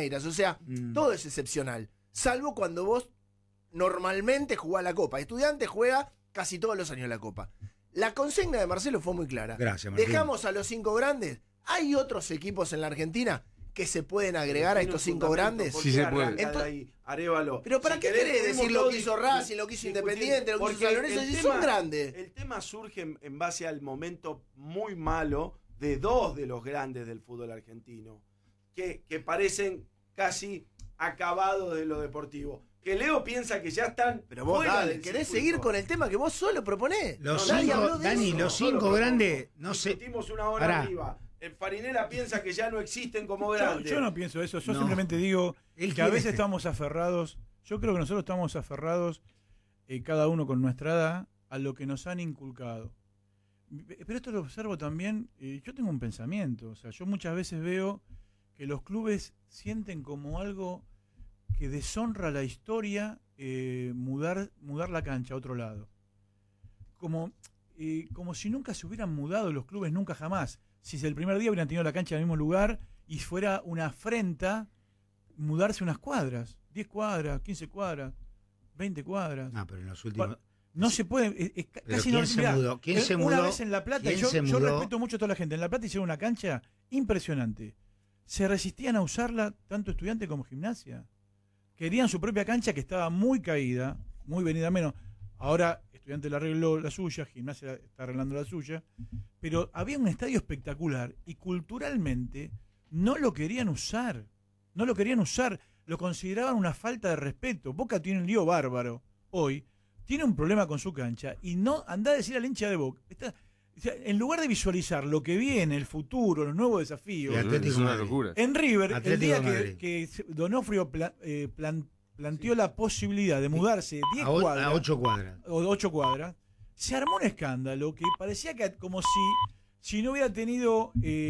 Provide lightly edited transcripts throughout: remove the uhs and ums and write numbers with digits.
Palmeiras. O sea, todo es excepcional. Salvo cuando vos normalmente jugás la Copa. Estudiantes juega casi todos los años la Copa. La consigna de Marcelo fue muy clara. Gracias, Martín. Dejamos a los 5 grandes. ¿Hay otros equipos en la Argentina que se pueden agregar a estos 5 grandes? Sí se puede. Entonces, Arévalo. Pero ¿para qué querés decir lo que hizo Racing, lo que hizo Independiente, lo que hizo San Lorenzo? Si son grandes. El tema surge en base al momento muy malo de 2 de los grandes del fútbol argentino, que parecen casi acabados de lo deportivo. Que Leo piensa que ya están. Pero vos, dale, querés seguir con el tema que vos solo proponés. Los 5, Dani, los 5 grandes, no sé. Discutimos una hora arriba. Farinela piensa que ya no existen como grandes. Yo no pienso eso. Yo simplemente digo que a veces estamos aferrados. Yo creo que nosotros estamos aferrados, cada uno con nuestra edad, a lo que nos han inculcado. Pero esto lo observo también. Yo tengo un pensamiento. O sea, yo muchas veces veo que los clubes sienten como algo que deshonra la historia, mudar la cancha a otro lado. Como si nunca se hubieran mudado los clubes, nunca jamás. Si el primer día hubieran tenido la cancha en el mismo lugar y fuera una afrenta mudarse unas cuadras, 10 cuadras, 15 cuadras, 20 cuadras. No, pero en los últimos... No se puede, casi no se mudó. ¿Quién se mudó? Una vez en La Plata, yo respeto mucho a toda la gente, en La Plata hicieron una cancha impresionante. Se resistían a usarla tanto Estudiantes como Gimnasia. Querían su propia cancha que estaba muy caída, muy venida menos. Ahora Estudiantes le arregló la suya, Gimnasia está arreglando la suya, pero había un estadio espectacular y culturalmente no lo querían usar. No lo querían usar, lo consideraban una falta de respeto. Boca tiene un lío bárbaro hoy, tiene un problema con su cancha y no anda a decir al hincha de Boca. O sea, en lugar de visualizar lo que viene, el futuro, los nuevos desafíos, Es una locura. en River, Atlético el día de que Donofrio planteó la posibilidad de mudarse 10 cuadras a 8 cuadras. o 8 cuadras, se armó un escándalo que parecía que como si no hubiera tenido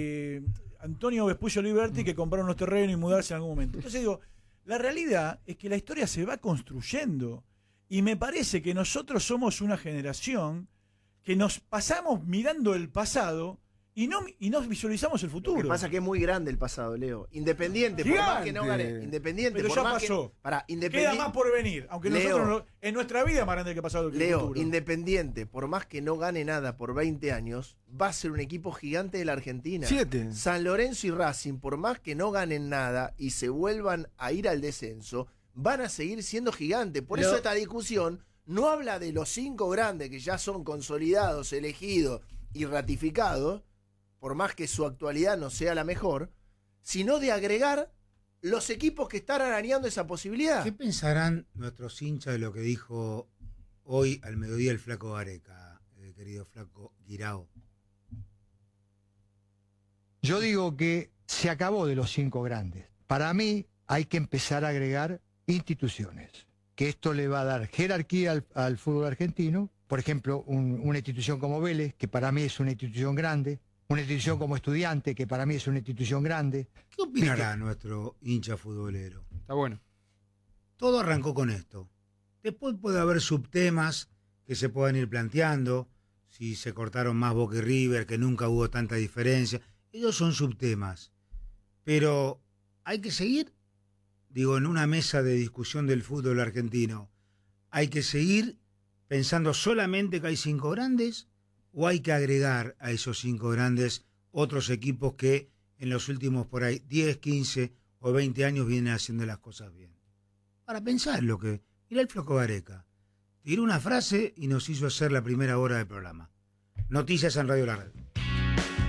Antonio Vespucio Liberti que compraron unos terrenos y mudarse en algún momento. Entonces digo, la realidad es que la historia se va construyendo y me parece que nosotros somos una generación que nos pasamos mirando el pasado y no visualizamos el futuro. Lo que pasa es que es muy grande el pasado, Leo. Independiente, por más que no gane. Independiente, pero por ya más pasó. Independiente, queda más por venir, aunque Leo, nosotros en nuestra vida es más grande que pasado que el Leo, futuro. Independiente, por más que no gane nada por 20 años, va a ser un equipo gigante de la Argentina. 7. San Lorenzo y Racing, por más que no ganen nada y se vuelvan a ir al descenso, van a seguir siendo gigantes. Por eso esta discusión no habla de los 5 grandes que ya son consolidados, elegidos y ratificados, por más que su actualidad no sea la mejor, sino de agregar los equipos que están arañando esa posibilidad. ¿Qué pensarán nuestros hinchas de lo que dijo hoy al mediodía el Flaco Gareca, el querido Flaco Guirao? Yo digo que se acabó de los 5 grandes. Para mí hay que empezar a agregar instituciones, que esto le va a dar jerarquía al fútbol argentino. Por ejemplo, una institución como Vélez, que para mí es una institución grande, una institución como Estudiante, que para mí es una institución grande. ¿Qué opinará nuestro hincha futbolero? Está bueno. Todo arrancó con esto. Después puede haber subtemas que se puedan ir planteando, si se cortaron más Boca y River, que nunca hubo tanta diferencia. Ellos son subtemas. Pero hay que seguir, digo, en una mesa de discusión del fútbol argentino, hay que seguir pensando solamente que hay 5 grandes, o hay que agregar a esos 5 grandes otros equipos que en los últimos por ahí 10, 15 o 20 años vienen haciendo las cosas bien. Para pensar lo que... Mirá el Flaco Gareca. Tiró una frase y nos hizo hacer la primera hora del programa. Noticias en Radio La Red.